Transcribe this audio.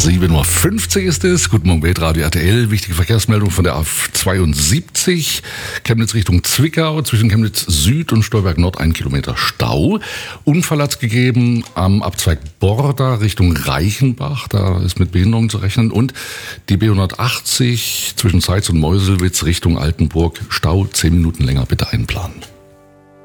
7.50 Uhr ist es. Guten Morgen, Weltradio RTL. Wichtige Verkehrsmeldung von der A72. Chemnitz Richtung Zwickau. Zwischen Chemnitz Süd und Stolberg Nord 1 Kilometer Stau. Unfall hat es gegeben am Abzweig Borda Richtung Reichenbach. Da ist mit Behinderung zu rechnen. Und die B180 zwischen Zeitz und Meuselwitz Richtung Altenburg. Stau 10 Minuten länger bitte einplanen.